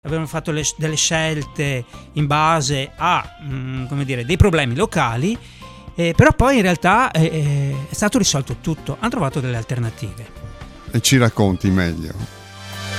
avevano fatto delle scelte in base a dei problemi locali, però poi in realtà è stato risolto tutto, hanno trovato delle alternative. E ci racconti meglio?